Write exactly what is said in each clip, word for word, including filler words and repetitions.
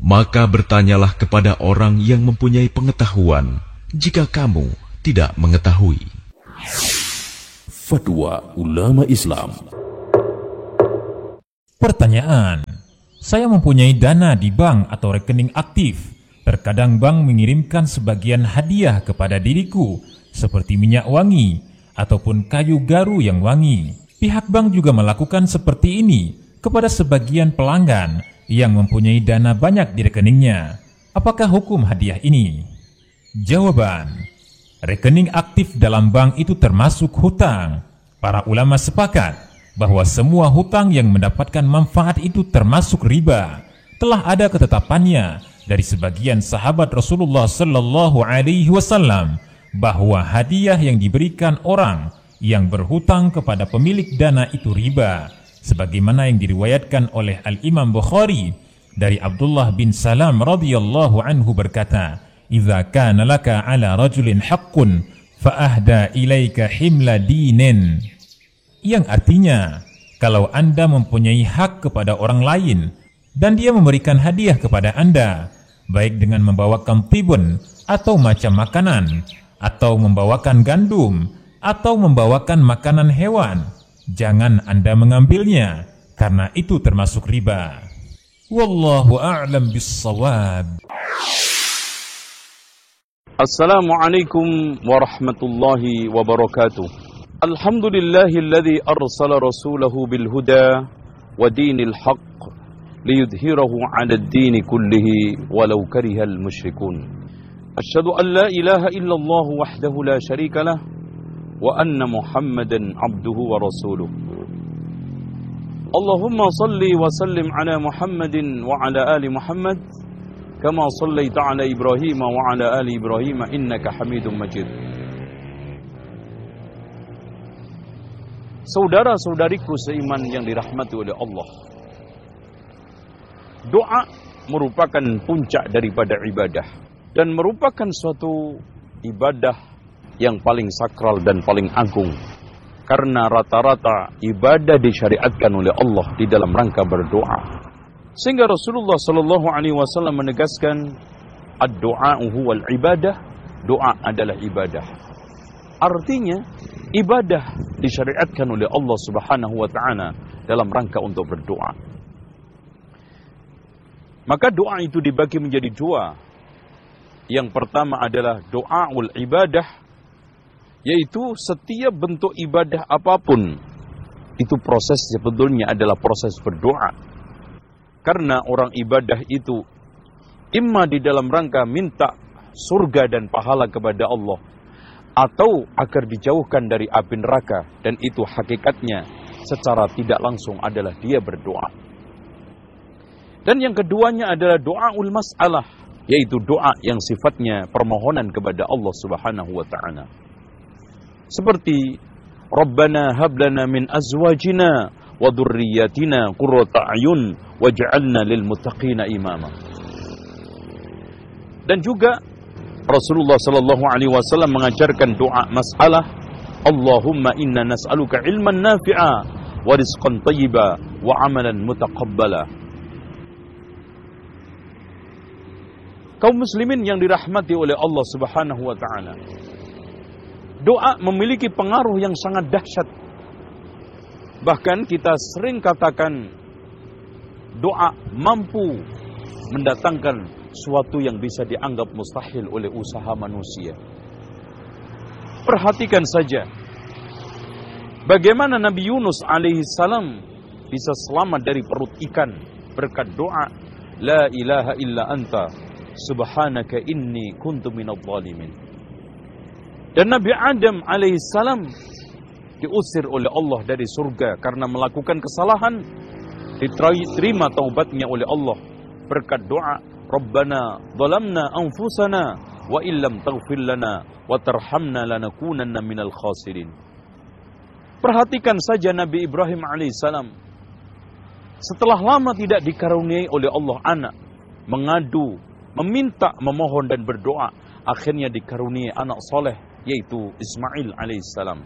Maka bertanyalah kepada orang yang mempunyai pengetahuan, jika kamu tidak mengetahui. Fatwa Ulama Islam. Pertanyaan: saya mempunyai dana di bank atau rekening aktif. Terkadang bank mengirimkan sebagian hadiah kepada diriku, seperti minyak wangi ataupun kayu garu yang wangi. Pihak bank juga melakukan seperti ini kepada sebagian pelanggan yang mempunyai dana banyak di rekeningnya. Apakah hukum hadiah ini? Jawaban: rekening aktif dalam bank itu termasuk hutang. Para ulama sepakat bahwa semua hutang yang mendapatkan manfaat itu termasuk riba. Telah ada ketetapannya dari sebagian sahabat Rasulullah sallallahu alaihi wasallam bahwa hadiah yang diberikan orang yang berhutang kepada pemilik dana itu riba, sebagaimana yang diriwayatkan oleh Al-Imam Bukhari dari Abdullah bin Salam radhiyallahu anhu berkata, "Idza kana laka 'ala rajulin haqqun fa ahda ilaika himla dinin." Yang artinya, kalau Anda mempunyai hak kepada orang lain dan dia memberikan hadiah kepada Anda, baik dengan membawakan tibun atau macam makanan, atau membawakan gandum, atau membawakan makanan hewan, jangan Anda mengambilnya, karena itu termasuk riba. Wallahu a'lam bis-shawab. Assalamualaikum warahmatullahi wabarakatuh. Alhamdulillahilladzi arsala rasulahu bil huda wa dinil haqq liyudhhirahu 'alad dini kullihi walau karihal musyrikun. Asyhadu an la ilaha illallah wahdahu la syarika lah wa anna Muhammadan abduhu wa rasuluh. Allahumma salli wa sallim ala Muhammadin wa ala ali Muhammad kama sallaita ala Ibrahim wa ala ali Ibrahim innaka Hamidum Majid. Saudara-saudariku seiman yang dirahmati oleh Allah, doa merupakan puncak daripada ibadah dan merupakan suatu ibadah yang paling sakral dan paling agung, karena rata-rata ibadah disyariatkan oleh Allah di dalam rangka berdoa. Sehingga Rasulullah sallallahu alaihi wasallam menegaskan, ad-du'a huwal ibadah, doa adalah ibadah. Artinya ibadah disyariatkan oleh Allah Subhanahu wa taala dalam rangka untuk berdoa. Maka doa itu dibagi menjadi dua. Yang pertama adalah doaul ibadah, yaitu setiap bentuk ibadah apapun itu proses sebetulnya adalah proses berdoa. Karena orang ibadah itu imma di dalam rangka minta surga dan pahala kepada Allah, atau agar dijauhkan dari api neraka, dan itu hakikatnya secara tidak langsung adalah dia berdoa. Dan yang keduanya adalah doaul mas'alah, yaitu doa yang sifatnya permohonan kepada Allah Subhanahu wa taala. Seperti Rabbana hab lana min azwajina wa dhurriyyatina qurrata a'yun waj'alna lil muttaqina imama. Dan juga Rasulullah sallallahu alaihi wasallam mengajarkan doa masalah, Allahumma inna nas'aluka ilman nafi'a wa rizqan thayyiba wa amalan mutaqabbala. Kaum muslimin yang dirahmati oleh Allah Subhanahu wa taala, doa memiliki pengaruh yang sangat dahsyat. Bahkan kita sering katakan doa mampu mendatangkan suatu yang bisa dianggap mustahil oleh usaha manusia. Perhatikan saja bagaimana Nabi Yunus alaihi salam bisa selamat dari perut ikan berkat doa la ilaha illa anta subhanaka inni kuntu minadh dhalimin. Dan Nabi Adam alaihi salam diusir oleh Allah dari surga karena melakukan kesalahan, diterima taubatnya oleh Allah berkat doa Rabbana zalamna anfusana wa illam taghfir lana wa tarhamna lanakunanna minal khasirin. Perhatikan saja Nabi Ibrahim alaihissalam, setelah lama tidak dikaruniai oleh Allah anak, mengadu, meminta, memohon dan berdoa, akhirnya dikaruniai anak soleh, yaitu Ismail alaihissalam.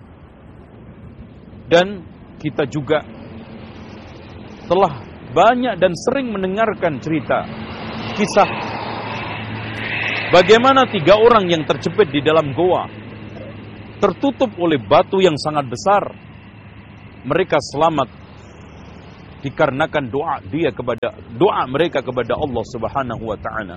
Dan kita juga telah banyak dan sering mendengarkan cerita kisah bagaimana tiga orang yang terjepit di dalam goa, tertutup oleh batu yang sangat besar. Mereka selamat dikarenakan doa dia kepada doa mereka kepada Allah Subhanahu wa taala.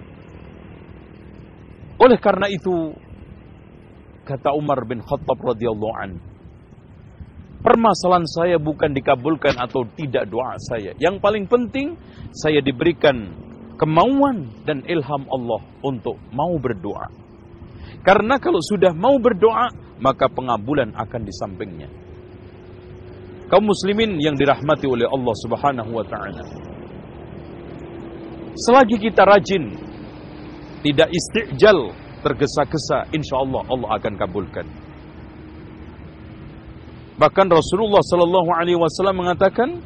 Oleh karena itu, kata Umar bin Khattab radhiyallahu an, permasalahan saya bukan dikabulkan atau tidak doa saya. Yang paling penting saya diberikan kemauan dan ilham Allah untuk mau berdoa. Karena kalau sudah mau berdoa, maka pengabulan akan di sampingnya. Kaum muslimin yang dirahmati oleh Allah Subhanahu wa taala, selagi kita rajin, tidak istijal, tergesa-gesa, insyaallah Allah akan kabulkan. Bahkan Rasulullah sallallahu alaihi wasallam mengatakan,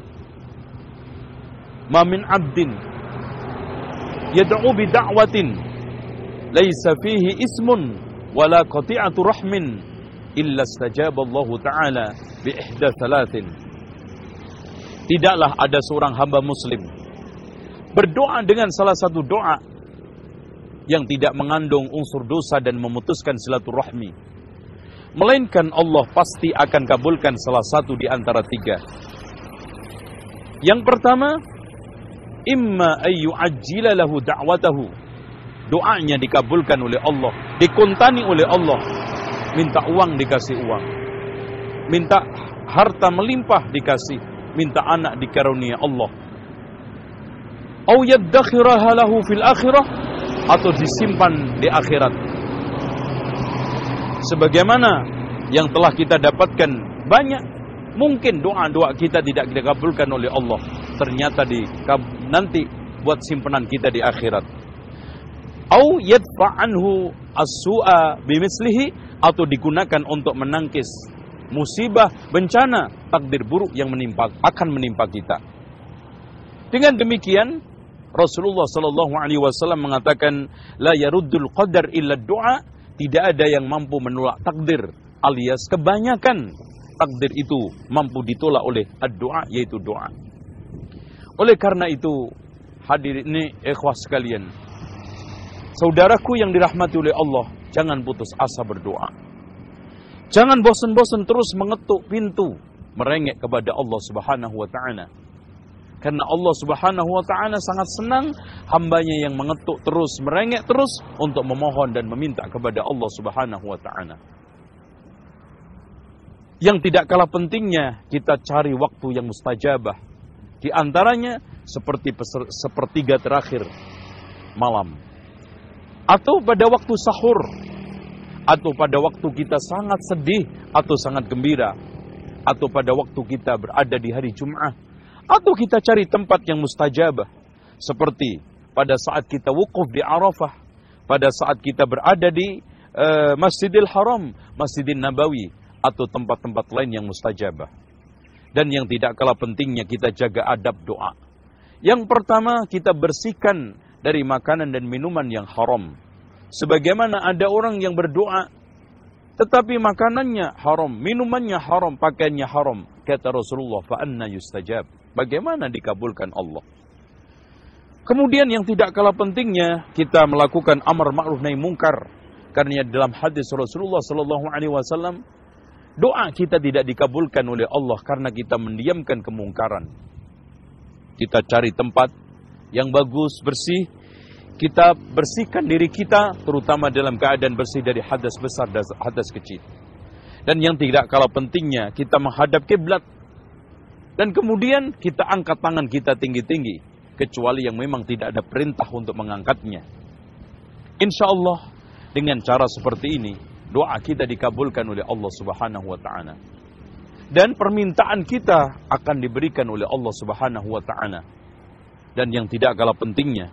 "Ma min 'abdin yad'u bi da'watin laisa fihi ismun wala qati'atu rahmin illa istajaba Allah taala bi ihda thalathin." Tidaklah ada seorang hamba muslim berdoa dengan salah satu doa yang tidak mengandung unsur dosa dan memutuskan silaturahmi, melainkan Allah pasti akan kabulkan salah satu di antara tiga. Yang pertama, imma ayyu ajjila lahu da'watahu, doanya dikabulkan oleh Allah, dikuntani oleh Allah, minta uang dikasih uang, minta harta melimpah dikasih, minta anak dikarunia Allah. Au yaddakhiraha lahu fil akhirah, atau disimpan di akhirat. Sebagaimana yang telah kita dapatkan banyak, mungkin doa-doa kita tidak dikabulkan oleh Allah, ternyata di nanti buat simpanan kita di akhirat. Au yadfa anhu as-su'a bimislihi, atau digunakan untuk menangkis musibah, bencana, takdir buruk yang menimpa akan menimpa kita. Dengan demikian, Rasulullah sallallahu alaihi wasallam mengatakan, la yaruddul qadar illa doa, tidak ada yang mampu menolak takdir, alias kebanyakan takdir itu mampu ditolak oleh ad-doa, yaitu doa. Oleh karena itu, hadirin ini ikhwah sekalian, saudaraku yang dirahmati oleh Allah, jangan putus asa berdoa. Jangan bosan-bosan terus mengetuk pintu, merengek kepada Allah Subhanahu wa taala. Karena Allah Subhanahu wa taala sangat senang hambanya yang mengetuk terus, merengek terus untuk memohon dan meminta kepada Allah Subhanahu wa taala. Yang tidak kalah pentingnya, kita cari waktu yang mustajabah. Di antaranya seperti sepertiga terakhir malam, atau pada waktu sahur, atau pada waktu kita sangat sedih atau sangat gembira, atau pada waktu kita berada di hari Jum'ah, atau kita cari tempat yang mustajabah, seperti pada saat kita wukuf di Arafah, pada saat kita berada di uh, Masjidil Haram, Masjidil Nabawi, atau tempat-tempat lain yang mustajabah. Dan yang tidak kalah pentingnya, kita jaga adab doa. Yang pertama, kita bersihkan dari makanan dan minuman yang haram. Sebagaimana ada orang yang berdoa, tetapi makanannya haram, minumannya haram, pakaiannya haram. Kata Rasulullah, fa anna yustajab. Bagaimana dikabulkan Allah? Kemudian yang tidak kalah pentingnya, kita melakukan amar ma'ruf nahi mungkar. Karena dalam hadis Rasulullah sallallahu alaihi wasallam, doa kita tidak dikabulkan oleh Allah karena kita mendiamkan kemungkaran. Kita cari tempat yang bagus, bersih. Kita bersihkan diri kita, terutama dalam keadaan bersih dari hadas besar dan hadas kecil. Dan yang tidak kalah pentingnya, kita menghadap kiblat. Dan kemudian kita angkat tangan kita tinggi-tinggi, kecuali yang memang tidak ada perintah untuk mengangkatnya. Insya Allah, dengan cara seperti ini, doa kita dikabulkan oleh Allah Subhanahu wa taala. Dan permintaan kita akan diberikan oleh Allah Subhanahu wa taala. Dan yang tidak kalah pentingnya,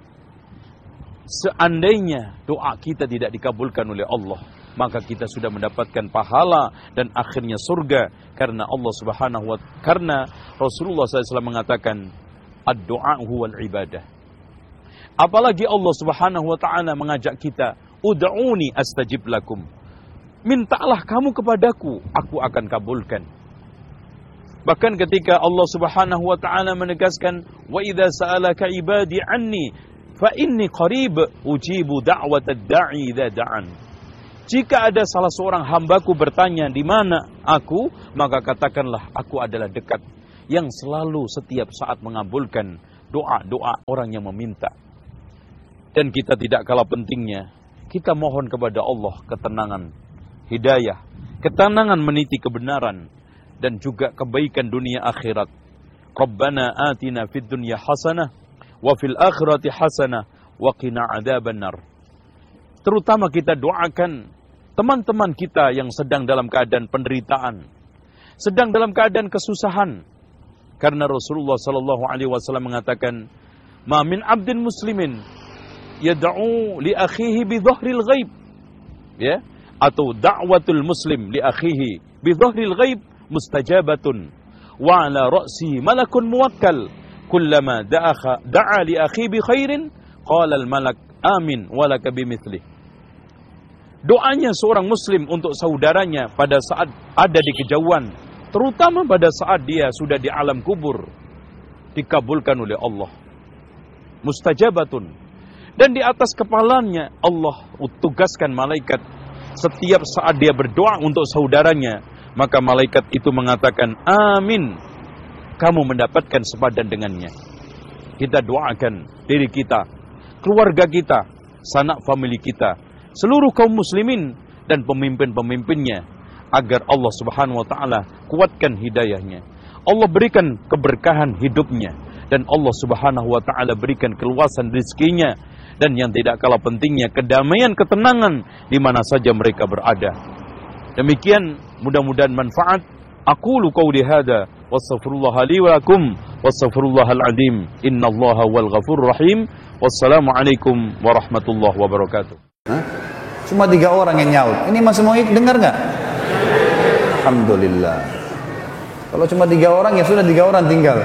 seandainya doa kita tidak dikabulkan oleh Allah, maka kita sudah mendapatkan pahala dan akhirnya surga. Karena Allah Subhanahu wa taala, karena Rasulullah shallallahu alaihi wasallam mengatakan, ad-du'a huwal ibadah. Apalagi Allah Subhanahu wa taala mengajak kita, ud'uni astajib lakum. Mintalah kamu kepadaku, aku akan kabulkan. Bahkan ketika Allah Subhanahu wa taala menegaskan, wa idza sa'alaka ibadi anni fa inni qarib ujibu da'watad da'i idza da'an. Jika ada salah seorang hambaku bertanya di mana aku, maka katakanlah aku adalah dekat, yang selalu setiap saat mengabulkan doa-doa orang yang meminta. Dan kita tidak kalah pentingnya, kita mohon kepada Allah ketenangan, hidayah, ketenangan meniti kebenaran, dan juga kebaikan dunia akhirat. Rabbana atina fid dunya hasanah wa fil akhirati hasanah wa qina adzabannar. Terutama kita doakan teman-teman kita yang sedang dalam keadaan penderitaan, sedang dalam keadaan kesusahan. Karena Rasulullah sallallahu alaihi wasallam mengatakan, "Ma min 'abdin muslimin yad'u li akhihi bi dhahril ghaib." Ya, atau da'watul muslim li akhihi bi dhahril ghaib mustajabatun wa ala ra'si malakun muwakkal kullama da'a da'a li akhi bi khairin qala al malak amin walaka bimithli. Doanya seorang muslim untuk saudaranya pada saat ada di kejauhan, terutama pada saat dia sudah di alam kubur, dikabulkan oleh Allah. Mustajabatun. Dan di atas kepalanya Allah tugaskan malaikat setiap saat dia berdoa untuk saudaranya, maka malaikat itu mengatakan amin, kamu mendapatkan sepadan dengannya. Kita doakan diri kita, keluarga kita, sanak famili kita, seluruh kaum muslimin dan pemimpin-pemimpinnya, agar Allah subhanahu wa ta'ala kuatkan hidayahnya, Allah berikan keberkahan hidupnya, dan Allah subhanahu wa ta'ala berikan keluasan rezekinya, dan yang tidak kalah pentingnya kedamaian, ketenangan di mana saja mereka berada. Demikian, mudah-mudahan manfaat. Aqulu qawli hadza wastaghfirullah li wa lakum wastaghfirullahal azim innallaha wal ghafurur rahim. Wassalamu alaikum warahmatullahi wabarakatuh. Hah? Cuma tiga orang yang nyaut. Ini masih mau dengar nggak? Alhamdulillah. Kalau cuma tiga orang ya sudah, tiga orang tinggal.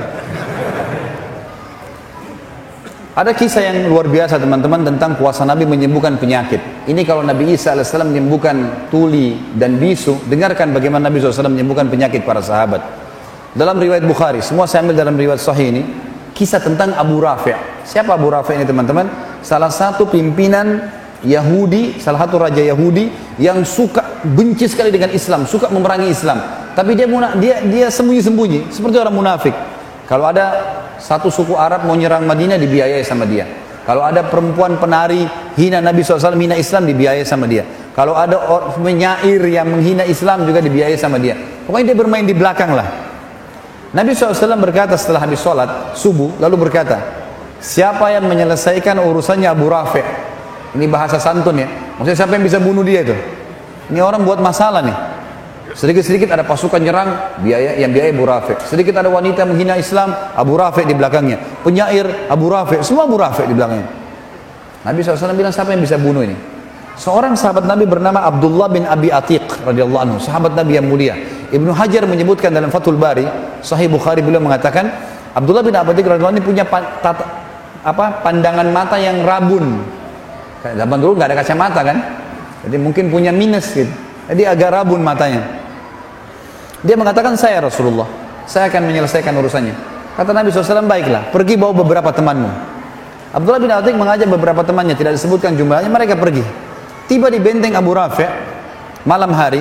Ada kisah yang luar biasa teman-teman tentang kuasa Nabi menyembuhkan penyakit. Ini kalau Nabi Isa alaihissalam menyembuhkan tuli dan bisu, dengarkan bagaimana Nabi shallallahu alaihi wasallam menyembuhkan penyakit para sahabat. Dalam riwayat Bukhari, semua saya ambil dalam riwayat sahih ini, kisah tentang Abu Rafi'. Siapa Abu Rafi' ini teman-teman? Salah satu pimpinan Yahudi, salah satu raja Yahudi yang suka benci sekali dengan Islam, suka memerangi Islam. Tapi dia dia dia sembunyi-sembunyi, seperti orang munafik. Kalau ada satu suku Arab mau nyerang Madinah, dibiayai sama dia. Kalau ada perempuan penari hina Nabi shallallahu alaihi wasallam, hina Islam, dibiayai sama dia. Kalau ada penyair yang menghina Islam juga dibiayai sama dia. Pokoknya dia bermain di belakang lah. Nabi shallallahu alaihi wasallam berkata setelah habis sholat subuh, lalu berkata, siapa yang menyelesaikan urusannya Abu Rafi'? Ini bahasa santun ya, maksudnya siapa yang bisa bunuh dia itu? Ini orang buat masalah nih. Sedikit-sedikit ada pasukan nyerang, biaya yang biaya Abu Rafi'. Sedikit ada wanita menghina Islam, Abu Rafi' di belakangnya. Penyair, Abu Rafi', semua Abu Rafi' di belakangnya. Nabi shallallahu alaihi wasallam bilang, siapa yang bisa bunuh ini? Seorang sahabat Nabi bernama Abdullah bin Abi Atiq radhiyallahu anhu, sahabat Nabi yang mulia. Ibnu Hajar menyebutkan dalam Fathul Bari, Sahih Bukhari, beliau mengatakan Abdullah bin Abi Atiq radhiyallahu anhu ini punya tata, apa, pandangan mata yang rabun. Zaman dulu nggak ada kacamata kan, jadi mungkin punya minus gitu. Jadi agak rabun matanya. Dia mengatakan, saya Rasulullah, saya akan menyelesaikan urusannya. Kata Nabi shallallahu alaihi wasallam, baiklah, pergi bawa beberapa temanmu. Abdullah bin Atiq mengajak beberapa temannya, tidak disebutkan jumlahnya, mereka pergi. Tiba di benteng Abu Rafi' malam hari.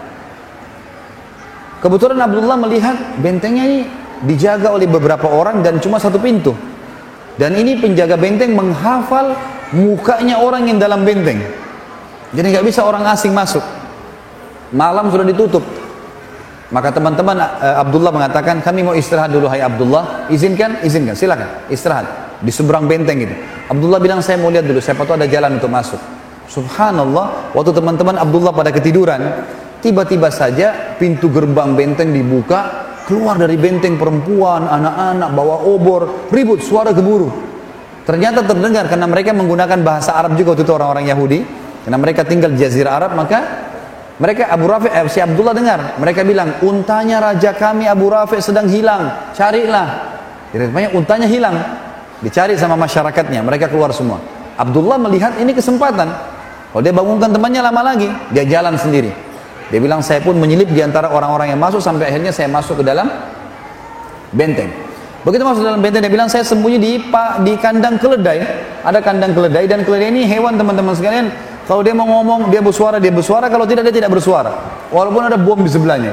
Kebetulan Abdullah melihat bentengnya ini dijaga oleh beberapa orang dan cuma satu pintu. Dan ini penjaga benteng menghafal mukanya orang yang dalam benteng. Jadi nggak bisa orang asing masuk. Malam sudah ditutup. Maka teman-teman uh, Abdullah mengatakan, kami mau istirahat dulu, hai Abdullah, izinkan, izinkan, silakan istirahat di seberang benteng gitu. Abdullah bilang, saya mau lihat dulu, siapa tahu ada jalan untuk masuk. Subhanallah, waktu teman-teman Abdullah pada ketiduran, tiba-tiba saja pintu gerbang benteng dibuka, keluar dari benteng perempuan, anak-anak bawa obor, ribut, suara gemuruh. Ternyata terdengar karena mereka menggunakan bahasa Arab juga waktu itu, orang-orang Yahudi, karena mereka tinggal di Jazirah Arab. Maka mereka Abu Rafi', eh, si Abdullah dengar, mereka bilang, untanya raja kami Abu Rafi' sedang hilang, carilah. Jadi rupanya untanya hilang, dicari sama masyarakatnya, mereka keluar semua. Abdullah melihat ini kesempatan, kalau dia bangunkan temannya lama lagi, dia jalan sendiri. Dia bilang, saya pun menyelip di antara orang-orang yang masuk sampai akhirnya saya masuk ke dalam benteng. Begitu masuk dalam benteng, dia bilang saya sembunyi di di kandang keledai. Ada kandang keledai, dan keledai ini hewan teman-teman sekalian. Kalau dia mau ngomong, dia bersuara, dia bersuara. Kalau tidak, dia tidak bersuara. Walaupun ada bom di sebelahnya.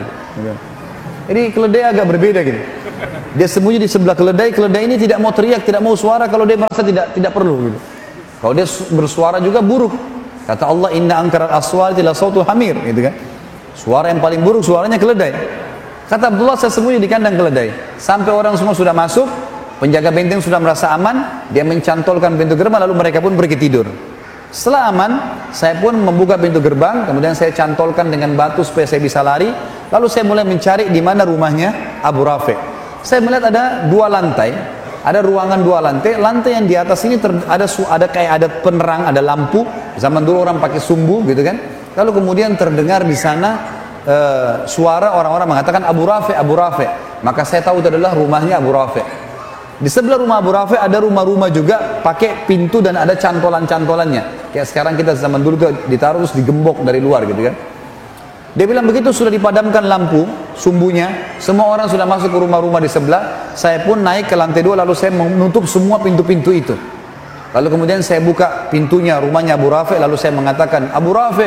Jadi keledai agak berbeda gitu. Dia sembunyi di sebelah keledai. Keledai ini tidak mau teriak, tidak mau suara kalau dia merasa tidak tidak perlu gitu. Kalau dia bersuara juga buruk. Kata Allah, inna angkarat aswati la sautu hamir, gitu kan. Suara yang paling buruk suaranya keledai. Kata Abdullah, saya sembunyi di kandang keledai. Sampai orang semua sudah masuk, penjaga benteng sudah merasa aman, dia mencantolkan pintu gerbang, lalu mereka pun pergi tidur. Setelah aman, saya pun membuka pintu gerbang, kemudian saya cantolkan dengan batu supaya saya bisa lari. Lalu saya mulai mencari di mana rumahnya Abu Rafi'. Saya melihat ada dua lantai, ada ruangan dua lantai. Lantai yang di atas ini ter, ada ada kayak ada penerang, ada lampu. Zaman dulu orang pakai sumbu, gitu kan. Lalu kemudian terdengar di sana uh, suara orang-orang mengatakan Abu Rafi', Abu Rafi'. Maka saya tahu itu adalah rumahnya Abu Rafi'. Di sebelah rumah Abu Rafi' ada rumah-rumah juga pakai pintu dan ada cantolan-cantolannya. Kayak sekarang kita zaman dulu tuh ditaruh terus digembok dari luar gitu kan. Dia bilang begitu sudah dipadamkan lampu sumbunya, semua orang sudah masuk ke rumah-rumah di sebelah. Saya pun naik ke lantai dua, lalu saya menutup semua pintu-pintu itu. Lalu kemudian saya buka pintunya rumahnya Abu Rafi', lalu saya mengatakan, Abu Rafi',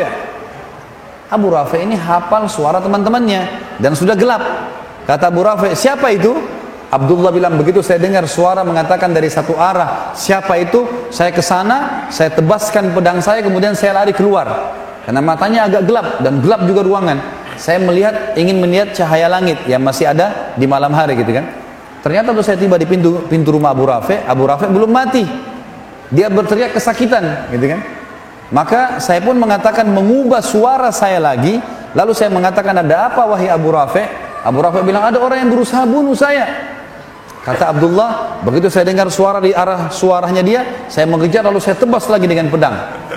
Abu Rafi' ini hafal suara teman-temannya dan sudah gelap. Kata Abu Rafi', siapa itu? Abdullah bilang begitu saya dengar suara mengatakan dari satu arah, siapa itu? Saya ke sana, saya tebaskan pedang saya, kemudian saya lari keluar. Karena matanya agak gelap dan gelap juga ruangan. Saya melihat, ingin melihat cahaya langit yang masih ada di malam hari gitu kan. Ternyata waktu saya tiba di pintu pintu rumah Abu Rafi', Abu Rafi' belum mati. Dia berteriak kesakitan gitu kan. Maka saya pun mengatakan mengubah suara saya lagi, lalu saya mengatakan, ada apa wahai Abu Rafi'? Abu Rafi' bilang, ada orang yang berusaha bunuh saya. Kata Abdullah, begitu saya dengar suara di arah suaranya dia, saya mengejar lalu saya tebas lagi dengan pedang.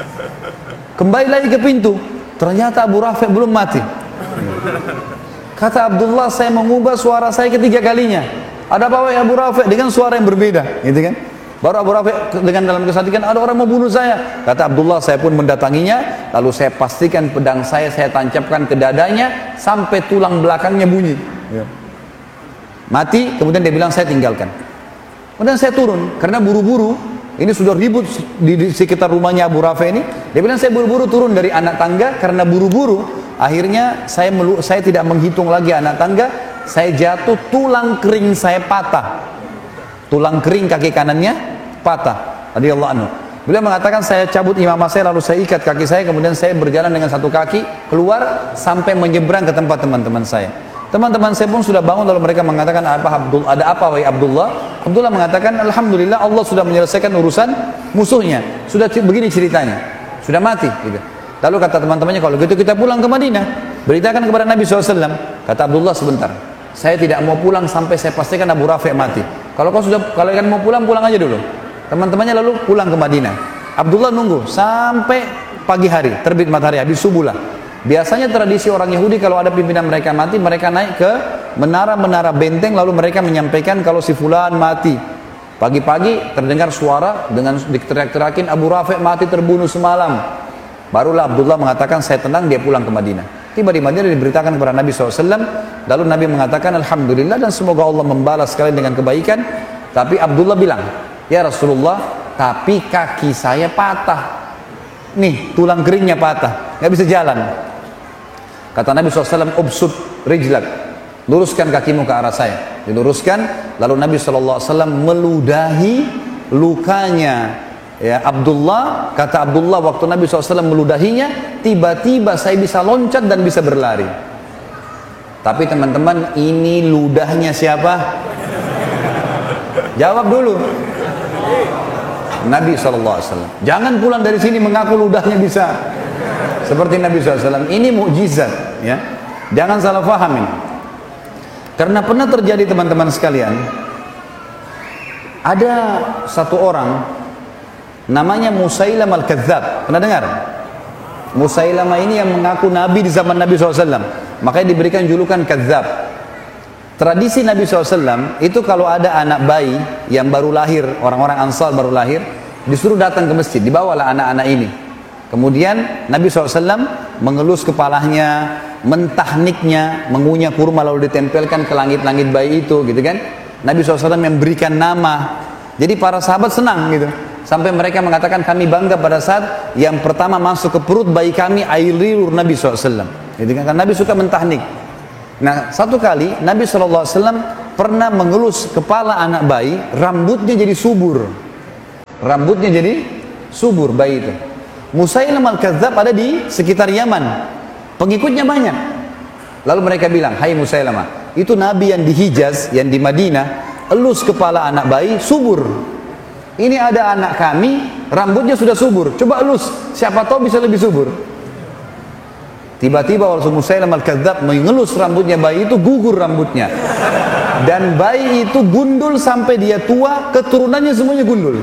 Kembali lagi ke pintu, ternyata Abu Rafi' belum mati. Kata Abdullah, saya mengubah suara saya ketiga kalinya. Ada apa wahai Abu Rafi' dengan suara yang berbeda, gitu kan? Baru Abu Rafi' dengan dalam kesadikan, ada orang mau bunuh saya. Kata Abdullah, saya pun mendatanginya, lalu saya pastikan pedang saya saya tancapkan ke dadanya sampai tulang belakangnya bunyi. Ya. Mati, kemudian dia bilang saya tinggalkan. Kemudian saya turun karena buru-buru. Ini sudah ribut di, di sekitar rumahnya Abu Rafi' ini. Dia bilang saya buru-buru turun dari anak tangga karena buru-buru. Akhirnya saya melu, saya tidak menghitung lagi anak tangga. Saya jatuh, tulang kering saya patah. Tulang kering kaki kanannya patah. Radhiyallahu anhu. Beliau mengatakan saya cabut imamah saya lalu saya ikat kaki saya, kemudian saya berjalan dengan satu kaki keluar sampai menyeberang ke tempat teman-teman saya. Teman-teman saya pun sudah bangun, lalu mereka mengatakan, apa Abdul, ada apa wahai Abdullah? Abdullah mengatakan, alhamdulillah Allah sudah menyelesaikan urusan musuhnya. Sudah begini ceritanya, sudah mati. Gitu. Lalu kata teman-temannya, kalau gitu kita pulang ke Madinah, beritakan kepada Nabi shallallahu alaihi wasallam. Kata Abdullah, sebentar, saya tidak mau pulang sampai saya pastikan Abu Rafi' mati. Kalau kau sudah, kalau kalian mau pulang, pulang aja dulu. Teman-temannya lalu pulang ke Madinah. Abdullah nunggu sampai pagi hari, terbit matahari, habis subuh lah. Biasanya tradisi orang Yahudi kalau ada pimpinan mereka mati, mereka naik ke menara-menara benteng lalu mereka menyampaikan kalau si fulan mati. Pagi-pagi terdengar suara dengan diteriak-teriakin Abu Rafi' mati terbunuh semalam. Barulah Abdullah mengatakan saya tenang, dia pulang ke Madinah. Tiba di Madinah diberitakan kepada Nabi shallallahu alaihi wasallam. Lalu Nabi mengatakan alhamdulillah dan semoga Allah membalas sekalian dengan kebaikan. Tapi Abdullah bilang, ya Rasulullah, tapi kaki saya patah. Nih tulang keringnya patah, nggak bisa jalan. Kata Nabi shallallahu alaihi wasallam, ubsut rijlak, luruskan kakimu ke arah saya. Diluruskan, lalu Nabi shallallahu alaihi wasallam meludahi lukanya ya Abdullah. Kata Abdullah, waktu Nabi shallallahu alaihi wasallam meludahinya, tiba-tiba saya bisa loncat dan bisa berlari. Tapi teman-teman, ini ludahnya siapa? Jawab dulu. Nabi shallallahu alaihi wasallam. Jangan pulang dari sini mengaku ludahnya bisa. Seperti Nabi shallallahu alaihi wasallam. Ini mukjizat, ya. Jangan salah faham ini. Karena pernah terjadi teman-teman sekalian, ada satu orang namanya Musailamah al-Kadzdzab. Pernah dengar? Musailamah ini yang mengaku Nabi di zaman Nabi shallallahu alaihi wasallam. Makanya diberikan julukan Kadzdzab. Tradisi Nabi shallallahu alaihi wasallam itu kalau ada anak bayi yang baru lahir, orang-orang Ansar baru lahir, disuruh datang ke masjid, dibawalah anak-anak ini. Kemudian Nabi shallallahu alaihi wasallam mengelus kepalanya, mentahniknya, mengunyah kurma lalu ditempelkan ke langit-langit bayi itu, gitu kan? Nabi shallallahu alaihi wasallam yang berikan nama. Jadi para sahabat senang gitu. Sampai mereka mengatakan kami bangga pada saat yang pertama masuk ke perut bayi kami air liur Nabi shallallahu alaihi wasallam. Jadi kan Nabi suka mentahnik. Nah satu kali Nabi shallallahu alaihi wasallam pernah mengelus kepala anak bayi, rambutnya jadi subur. Rambutnya jadi subur bayi itu. Musailamah al-Kadzdzab ada di sekitar Yaman. Pengikutnya banyak. Lalu mereka bilang, hai Musailamah, itu Nabi yang di Hijaz, yang di Madinah, elus kepala anak bayi, subur. Ini ada anak kami, rambutnya sudah subur. Coba elus, siapa tahu bisa lebih subur. Tiba-tiba waktu Musailamah al-Kadzdzab mengelus rambutnya bayi itu, gugur rambutnya. Dan bayi itu gundul sampai dia tua, keturunannya semuanya gundul.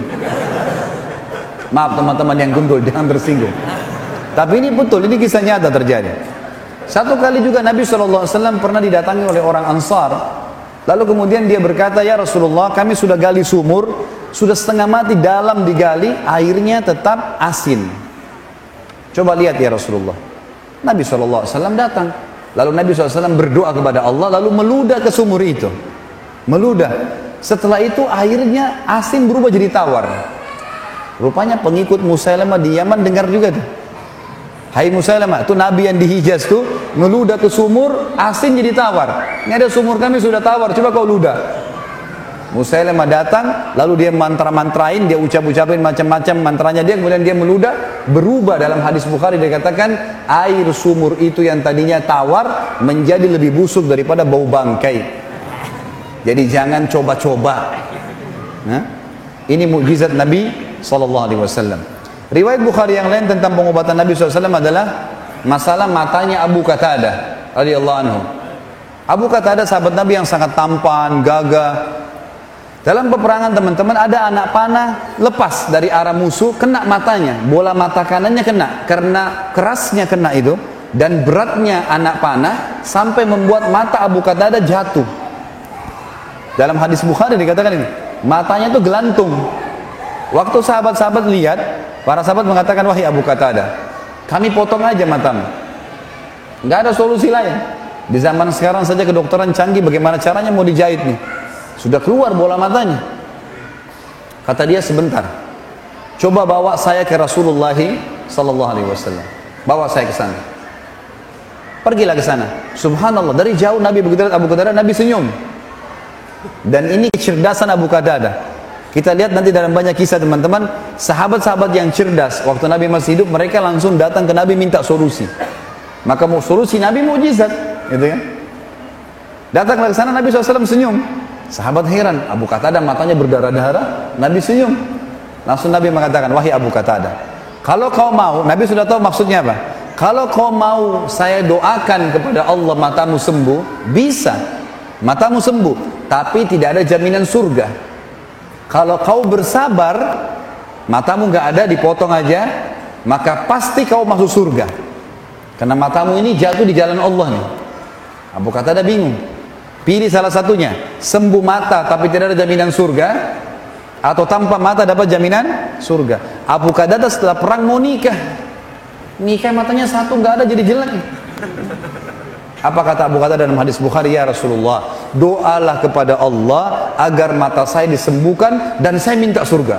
Maaf teman-teman yang gundul, jangan tersinggung. Tapi ini betul, ini kisah nyata terjadi. Satu kali juga Nabi shallallahu alaihi wasallam pernah didatangi oleh orang Ansar. Lalu kemudian dia berkata, ya Rasulullah, kami sudah gali sumur, sudah setengah mati, dalam digali, airnya tetap asin. Coba lihat ya Rasulullah. Nabi shallallahu alaihi wasallam datang. Lalu Nabi shallallahu alaihi wasallam berdoa kepada Allah, lalu meludah ke sumur itu. Meludah. Setelah itu airnya asin berubah jadi tawar. Rupanya pengikut Musailamah di Yaman dengar juga tuh. Hai Musailamah, itu Nabi yang di Hijaz tuh ngeludah ke sumur, asin jadi tawar. Ini ada sumur kami sudah tawar, coba kau ludah. Musailamah datang, lalu dia mantra-mantrain, dia ucap-ucapin macam-macam mantranya dia, kemudian dia meludah, berubah. Dalam hadis Bukhari dia katakan, air sumur itu yang tadinya tawar menjadi lebih busuk daripada bau bangkai. Jadi jangan coba-coba. Nah, ini mukjizat Nabi sallallahu alaihi wasallam. Riwayat Bukhari yang lain tentang pengobatan Nabi shallallahu alaihi wasallam adalah masalah matanya Abu Qatadah radhiyallahu anhu. Abu Qatadah sahabat Nabi yang sangat tampan, gagah. Dalam peperangan teman-teman ada anak panah lepas dari arah musuh, kena matanya, bola mata kanannya kena. Karena kerasnya kena itu dan beratnya anak panah sampai membuat mata Abu Qatadah jatuh. Dalam hadis Bukhari dikatakan ini, matanya itu gelantung. Waktu sahabat-sahabat lihat, para sahabat mengatakan, wahai Abu Qatadah, kami potong aja matamu. Nggak ada solusi lain. Di zaman sekarang saja kedokteran canggih, bagaimana caranya mau dijahit nih? Sudah keluar bola matanya. Kata dia, sebentar. Coba bawa saya ke Rasulullah sallallahu alaihi wasallam. Bawa saya ke sana. Pergilah ke sana. Subhanallah, dari jauh Nabi begitu lihat Abu Qatadah, Nabi senyum. Dan ini kecerdasan Abu Qatadah. Kita lihat nanti dalam banyak kisah teman-teman, sahabat-sahabat yang cerdas waktu Nabi masih hidup, mereka langsung datang ke Nabi minta solusi. Maka mau solusi Nabi mukjizat, gitu kan? Datanglah ke sana, Nabi shallallahu alaihi wasallam senyum. Sahabat heran, Abu Qatadah matanya berdarah-darah, Nabi senyum. Langsung Nabi mengatakan, wahai Abu Qatadah, kalau kau mau, Nabi sudah tahu maksudnya apa. Kalau kau mau saya doakan kepada Allah matamu sembuh, bisa, matamu sembuh, tapi tidak ada jaminan surga. Kalau kau bersabar, matamu nggak ada, dipotong aja, maka pasti kau masuk surga. Karena matamu ini jatuh di jalan Allah nih. Abu Qatadah bingung. Pilih salah satunya, sembuh mata tapi tidak ada jaminan surga, atau tanpa mata dapat jaminan surga. Abu Qatadah setelah perang mau nikah, nikah matanya satu nggak ada jadi jelek. Apa kata Abu Qatadah dalam hadis Bukhari, ya Rasulullah, doalah kepada Allah agar mata saya disembuhkan dan saya minta surga.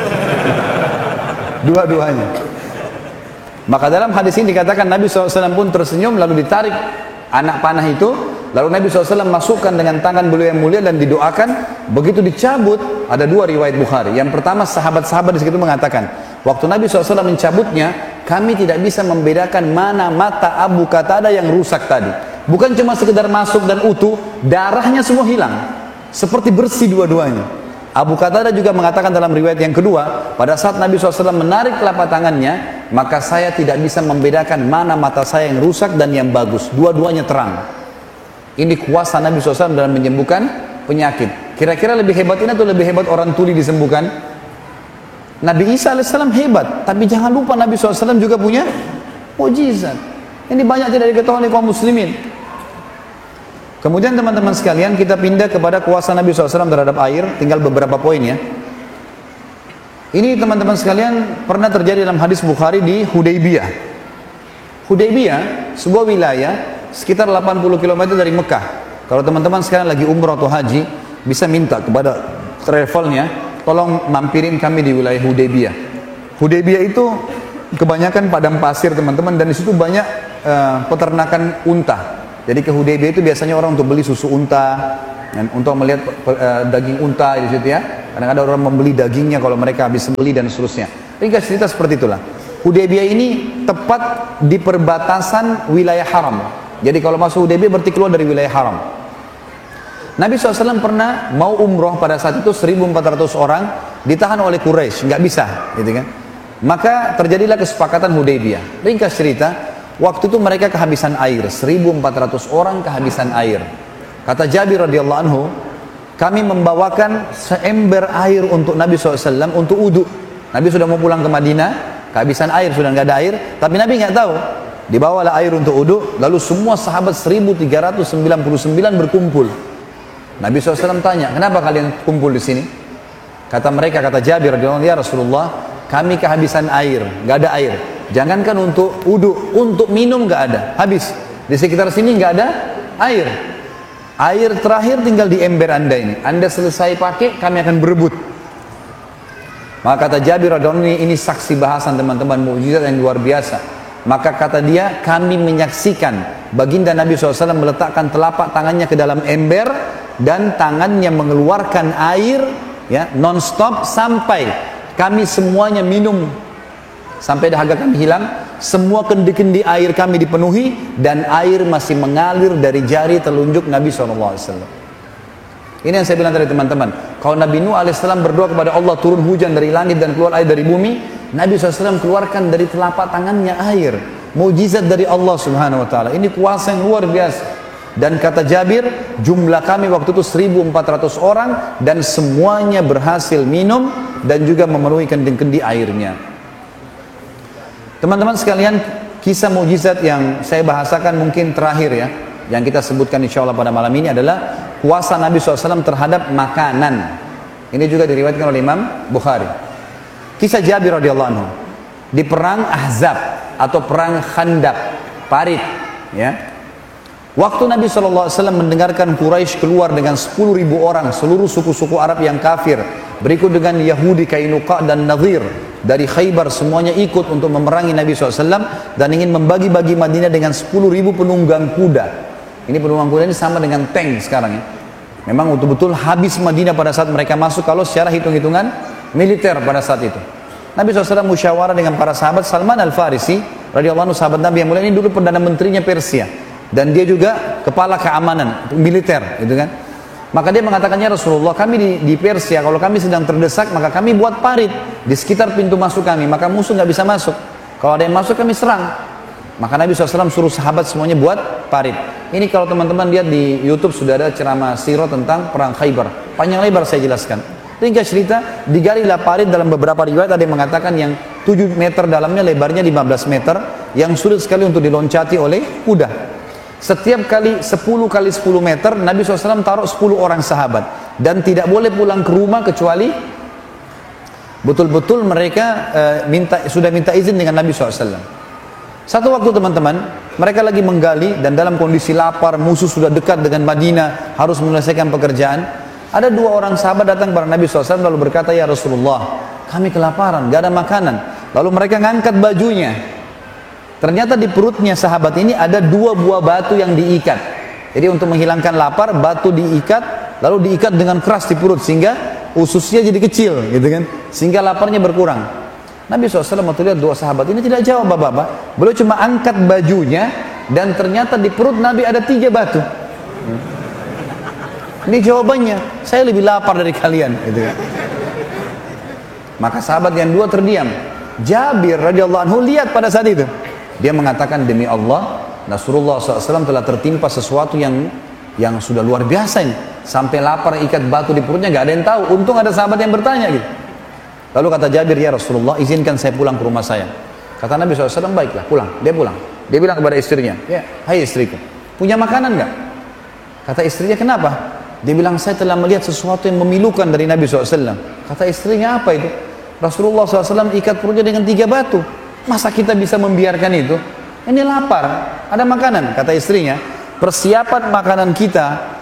Dua-duanya. Maka dalam hadis ini dikatakan Nabi shallallahu alaihi wasallam pun tersenyum, lalu ditarik anak panah itu, lalu Nabi shallallahu alaihi wasallam masukkan dengan tangan beliau yang mulia dan didoakan. Begitu dicabut, ada dua riwayat Bukhari. Yang pertama, sahabat-sahabat di situ mengatakan, waktu Nabi shallallahu alaihi wasallam mencabutnya, kami tidak bisa membedakan mana mata Abu Qatadah yang rusak tadi. Bukan cuma sekedar masuk dan utuh, darahnya semua hilang, seperti bersih dua-duanya. Abu Qatadah juga mengatakan dalam riwayat yang kedua, pada saat Nabi shallallahu alaihi wasallam menarik telapak tangannya, maka saya tidak bisa membedakan mana mata saya yang rusak dan yang bagus. Dua-duanya terang. Ini kuasa Nabi shallallahu alaihi wasallam dalam menyembuhkan penyakit. Kira-kira lebih hebat ini atau lebih hebat orang tuli disembuhkan? Nabi Isa alaihissalam hebat, tapi jangan lupa Nabi shallallahu alaihi wasallam juga punya mukjizat. Ini banyak tidak diketahui oleh kaum muslimin. Kemudian teman-teman sekalian, kita pindah kepada kuasa Nabi shallallahu alaihi wasallam terhadap air. Tinggal beberapa poin ya. Ini teman-teman sekalian pernah terjadi dalam hadis Bukhari di Hudaybiyah. Hudaybiyah sebuah wilayah sekitar delapan puluh kilometer dari Mekah. Kalau teman-teman sekarang lagi umrah atau haji, bisa minta kepada travelnya, tolong mampirin kami di wilayah Hudaybiyah. Hudaybiyah itu kebanyakan padang pasir teman-teman, dan di situ banyak uh, peternakan unta. Jadi ke Hudaybiyah itu biasanya orang untuk beli susu unta, dan untuk melihat uh, daging unta di situ ya. Kadang-kadang orang membeli dagingnya kalau mereka habis beli dan seterusnya. Ringkas cerita seperti itulah. Hudaybiyah ini tepat di perbatasan wilayah haram. Jadi kalau masuk Hudaybiyah berarti keluar dari wilayah haram. Nabi shallallahu alaihi wasallam pernah mau umroh pada saat itu seribu empat ratus orang, ditahan oleh Quraisy, nggak bisa, gitu kan? Maka terjadilah kesepakatan Hudaybiyah. Ringkas cerita, waktu itu mereka kehabisan air, seribu empat ratus orang kehabisan air. Kata Jabir radhiyallahu anhu, kami membawakan seember air untuk Nabi shallallahu alaihi wasallam untuk wudu. Nabi sudah mau pulang ke Madinah, kehabisan air, sudah nggak ada air, tapi Nabi nggak tahu. Dibawalah air untuk wudu, lalu semua sahabat seribu tiga ratus sembilan puluh sembilan berkumpul. Nabi shallallahu alaihi wasallam tanya, kenapa kalian kumpul di sini? Kata mereka, kata Jabir radhiyallahu anhu, ya Rasulullah, kami kehabisan air, nggak ada air. Jangankan untuk wudu, untuk minum nggak ada, habis. Di sekitar sini nggak ada air. Air terakhir tinggal di ember anda ini. Anda selesai pakai, kami akan berebut. Maka kata Jabir radhiyallahu anhu, ini saksi bahasan teman-teman, mukjizat yang luar biasa. Maka kata dia, kami menyaksikan baginda Nabi shallallahu alaihi wasallam meletakkan telapak tangannya ke dalam ember dan tangannya mengeluarkan air ya non-stop sampai kami semuanya minum, sampai dahaga kami hilang, semua kendi-kendi air kami dipenuhi, dan air masih mengalir dari jari telunjuk Nabi shallallahu alaihi wasallam. Ini yang saya bilang tadi teman-teman, kalau Nabi Nuh alaihissalam berdoa kepada Allah turun hujan dari langit dan keluar air dari bumi, Nabi shallallahu alaihi wasallam keluarkan dari telapak tangannya air. Mukjizat dari Allah subhanahu wa ta'ala. Ini kuasa yang luar biasa. Dan kata Jabir, jumlah kami waktu itu seribu empat ratus orang, dan semuanya berhasil minum dan juga memenuhi kendi-kendi airnya. Teman-teman sekalian, kisah mukjizat yang saya bahasakan mungkin terakhir ya, yang kita sebutkan insya Allah pada malam ini adalah kuasa Nabi shallallahu alaihi wasallam terhadap makanan. Ini juga diriwayatkan oleh Imam Bukhari. Kisah Jabir radhiyallahu anhu di perang Ahzab atau perang Khandaq, Parit ya. Waktu Nabi shallallahu alaihi wasallam mendengarkan Quraisy keluar dengan sepuluh ribu orang, seluruh suku-suku Arab yang kafir, berikut dengan Yahudi, Kainuqa dan Nadhir dari Khaybar, semuanya ikut untuk memerangi Nabi shallallahu alaihi wasallam dan ingin membagi-bagi Madinah dengan sepuluh ribu penunggang kuda. Ini penunggang kuda ini sama dengan tank sekarang ya. Memang betul-betul habis Madinah pada saat mereka masuk kalau secara hitung-hitungan militer pada saat itu. Nabi shallallahu alaihi wasallam musyawarah dengan para sahabat. Salman Al-Farisi radhiyallahu anhu, sahabat Nabi yang mulia ini dulu perdana menterinya Persia. Dan dia juga kepala keamanan militer, gitu kan? Maka dia mengatakannya, Rasulullah, kami di, di Persia, kalau kami sedang terdesak, maka kami buat parit di sekitar pintu masuk kami, maka musuh nggak bisa masuk. Kalau ada yang masuk, kami serang. Maka Nabi shallallahu alaihi wasallam suruh sahabat semuanya buat parit. Ini kalau teman-teman lihat di YouTube sudah ada ceramah sirah tentang perang Khaybar. Panjang lebar saya jelaskan. Ringkas cerita, digalilah parit dalam beberapa riwayat, ada yang mengatakan yang tujuh meter dalamnya, lebarnya lima belas meter, yang sulit sekali untuk diloncati oleh kuda. Setiap kali sepuluh kali sepuluh meter, Nabi shallallahu alaihi wasallam taruh sepuluh orang sahabat. Dan tidak boleh pulang ke rumah kecuali betul-betul mereka uh, minta, sudah minta izin dengan Nabi shallallahu alaihi wasallam. Satu waktu teman-teman, mereka lagi menggali dan dalam kondisi lapar, musuh sudah dekat dengan Madinah, harus menyelesaikan pekerjaan. Ada dua orang sahabat datang kepada Nabi shallallahu alaihi wasallam lalu berkata, ya Rasulullah, kami kelaparan, gak ada makanan. Lalu mereka ngangkat bajunya. Ternyata di perutnya sahabat ini ada dua buah batu yang diikat. Jadi untuk menghilangkan lapar, batu diikat, lalu diikat dengan keras di perut sehingga ususnya jadi kecil, gitu kan? Sehingga laparnya berkurang. Nabi shallallahu alaihi wasallam waktu lihat dua sahabat ini tidak jawab bapak-bapak, beliau cuma angkat bajunya dan ternyata di perut Nabi ada tiga batu. Ini jawabannya, saya lebih lapar dari kalian, gitu kan? Maka sahabat yang dua terdiam. Jabir radhiyallahu anhu lihat pada saat itu. Dia mengatakan, demi Allah, Rasulullah shallallahu alaihi wasallam telah tertimpa sesuatu yang yang sudah luar biasa ini. Sampai lapar, ikat batu di perutnya, gak ada yang tahu. Untung ada sahabat yang bertanya gitu. Lalu kata Jabir, ya Rasulullah, izinkan saya pulang ke rumah saya. Kata Nabi shallallahu alaihi wasallam, baiklah, pulang. Dia pulang. Dia bilang kepada istrinya, ya, hai istriku, punya makanan gak? Kata istrinya, kenapa? Dia bilang, saya telah melihat sesuatu yang memilukan dari Nabi shallallahu alaihi wasallam. Kata istrinya, apa itu? Rasulullah shallallahu alaihi wasallam ikat perutnya dengan tiga batu. Masa kita bisa membiarkan itu? Ini lapar, ada makanan. Kata istrinya, persiapan makanan kita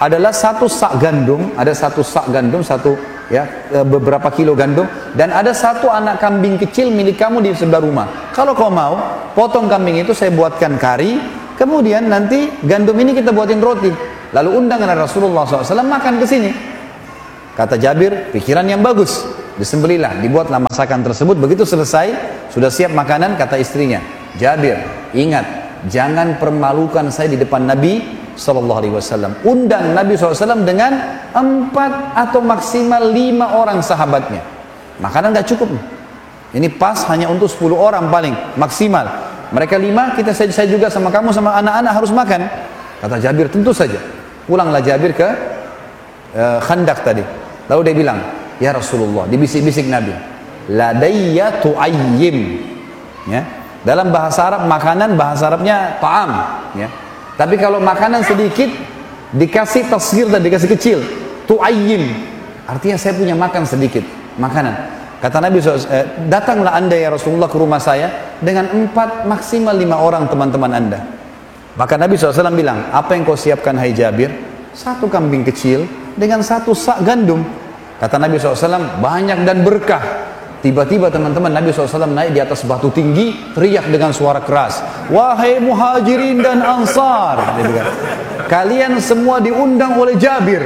adalah satu sak gandum, ada satu sak gandum, satu ya beberapa kilo gandum, dan ada satu anak kambing kecil milik kamu di sebelah rumah. Kalau kau mau, potong kambing itu saya buatkan kari, kemudian nanti gandum ini kita buatin roti, lalu undang Rasulullah shallallahu alaihi wasallam makan ke sini. Kata Jabir, pikiran yang bagus. Disembelilah, dibuatlah masakan tersebut. Begitu selesai, sudah siap makanan, kata istrinya, Jabir, ingat, jangan permalukan saya di depan Nabi Sallallahu Alaihi Wasallam. Undang Nabi Sallallahu Alaihi Wasallam dengan empat atau maksimal lima orang sahabatnya. Makanan gak cukup. Ini pas hanya untuk sepuluh orang paling maksimal. Mereka lima, kita saya, saya juga sama kamu sama anak-anak harus makan. Kata Jabir, tentu saja. Pulanglah Jabir ke uh, Khandak tadi. Lalu dia bilang, ya Rasulullah, dibisik-bisik Nabi, ladayya tu'ayyim. Ya. Dalam bahasa Arab, makanan bahasa Arabnya ta'am. Ya. Tapi kalau makanan sedikit, dikasih tasghir dan dikasih kecil, tu'ayyim. Artinya saya punya makan sedikit, makanan. Kata Nabi shallallahu alaihi wasallam, datanglah anda ya Rasulullah ke rumah saya dengan empat maksimal lima orang teman-teman anda. Maka Nabi shallallahu alaihi wasallam bilang, apa yang kau siapkan hai Jabir? Satu kambing kecil dengan satu sak gandum. Kata Nabi shallallahu alaihi wasallam, banyak dan berkah. Tiba-tiba teman-teman Nabi shallallahu alaihi wasallam naik di atas batu tinggi, teriak dengan suara keras, wahai muhajirin dan ansar, kalian semua diundang oleh Jabir.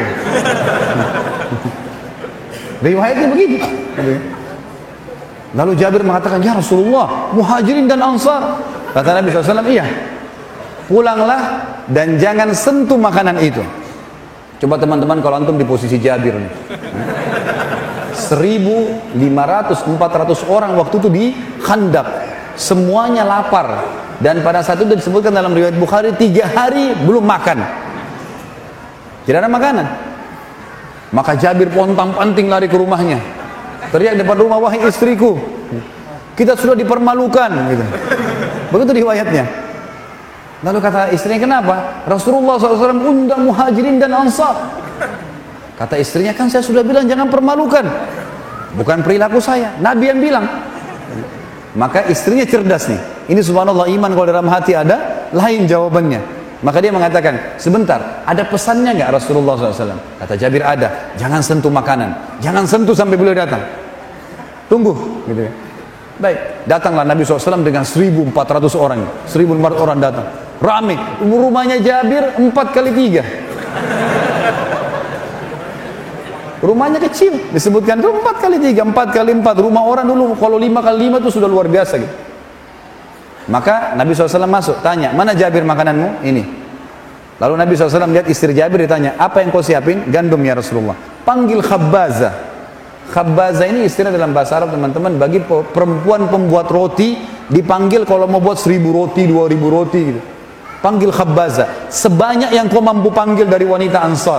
Riwayatnya begitu. Lalu Jabir mengatakan, ya Rasulullah, muhajirin dan ansar. Kata Nabi shallallahu alaihi wasallam, iya, pulanglah dan jangan sentuh makanan itu. Coba teman-teman kalau antum di posisi Jabir nih, seribu lima ratus sampai empat ratus orang waktu itu di Khandak, semuanya lapar, dan pada saat itu disebutkan dalam riwayat Bukhari tiga hari belum makan, tidak ada makanan. Maka Jabir pontang-panting lari ke rumahnya, teriak depan rumah, wahai istriku, kita sudah dipermalukan, gitu. Begitu riwayatnya. Lalu kata istrinya, kenapa? Rasulullah shallallahu alaihi wasallam undang muhajirin dan ansar. Kata istrinya, kan saya sudah bilang jangan permalukan. Bukan perilaku saya, Nabi yang bilang. Maka istrinya cerdas nih. Ini subhanallah, iman kalau dalam hati ada, lain jawabannya. Maka dia mengatakan, sebentar, ada pesannya nggak Rasulullah shallallahu alaihi wasallam? Kata Jabir, ada. Jangan sentuh makanan, jangan sentuh sampai beliau datang. Tunggu, gitu ya. Baik, datanglah Nabi shallallahu alaihi wasallam dengan seribu empat ratus orang, seribu empat ratus orang datang. Rame, rumahnya Jabir empat kali tiga. Rumahnya kecil, disebutkan itu empat kali tiga, empat kali empat. Rumah orang dulu kalau lima kali lima itu sudah luar biasa gitu. Maka Nabi shallallahu alaihi wasallam masuk, tanya, mana Jabir makananmu? Ini. Lalu Nabi shallallahu alaihi wasallam lihat istri Jabir, ditanya, apa yang kau siapin? Gandum ya Rasulullah. Panggil Khabbaza. Khabbaza ini istilah dalam bahasa Arab teman-teman, bagi perempuan pembuat roti, dipanggil kalau mau buat seribu roti, dua ribu roti gitu. Panggil Khabbaza, sebanyak yang kau mampu panggil dari wanita Ansar.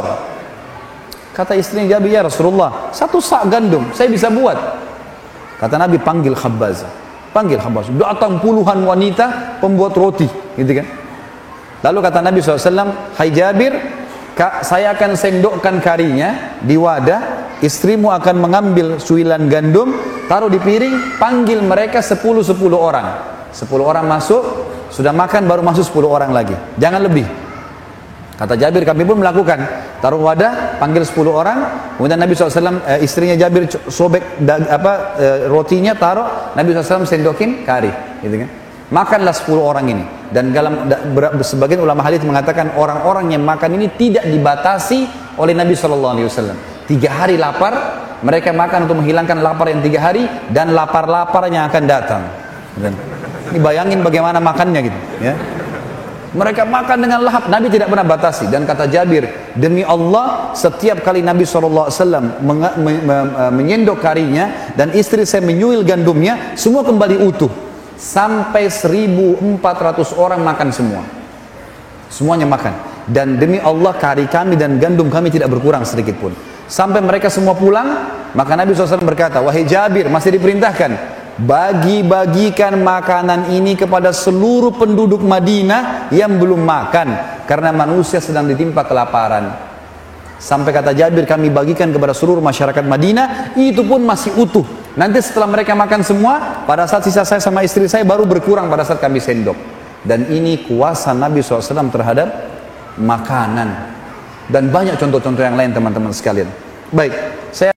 Kata istrinya Jabir, ya Rasulullah, satu sak gandum saya bisa buat. Kata Nabi, panggil Khabbaza. Panggil Khabbaza. Datang puluhan wanita pembuat roti, gitu kan. Lalu kata Nabi shallallahu alaihi wasallam, hai Jabir, saya akan sendokkan karinya di wadah, istrimu akan mengambil suilan gandum, taruh di piring, panggil mereka sepuluh sepuluh orang. Sepuluh orang masuk, sudah makan baru masuk sepuluh orang lagi, jangan lebih. Kata Jabir, kami pun melakukan, taruh wadah, panggil sepuluh orang, kemudian Nabi shallallahu alaihi wasallam, eh, istrinya Jabir sobek da, apa, eh, rotinya, taruh, Nabi shallallahu alaihi wasallam sendokin kari, gitu kan. Makanlah sepuluh orang ini. Dan dalam da, ber, sebagian ulama hadis mengatakan orang-orang yang makan ini tidak dibatasi oleh Nabi shallallahu alaihi wasallam. Tiga hari lapar, mereka makan untuk menghilangkan lapar yang tiga hari, dan lapar-lapar yang akan datang. Dan, ini bayangin bagaimana makannya gitu, ya. Mereka makan dengan lahap, Nabi tidak pernah batasi. Dan kata Jabir, demi Allah, setiap kali Nabi shallallahu alaihi wasallam menyendok karinya dan istri saya menyuil gandumnya, semua kembali utuh. Sampai seribu empat ratus orang makan semua. Semuanya makan. Dan demi Allah, kari kami dan gandum kami tidak berkurang sedikit pun. Sampai mereka semua pulang, maka Nabi shallallahu alaihi wasallam berkata, wahai Jabir, masih diperintahkan, bagi-bagikan makanan ini kepada seluruh penduduk Madinah yang belum makan, karena manusia sedang ditimpa kelaparan. Sampai kata Jabir, kami bagikan kepada seluruh masyarakat Madinah, itu pun masih utuh. Nanti setelah mereka makan semua, pada saat sisa saya sama istri saya baru berkurang pada saat kami sendok. Dan ini kuasa Nabi shallallahu alaihi wasallam terhadap makanan. Dan banyak contoh-contoh yang lain teman-teman sekalian. Baik, saya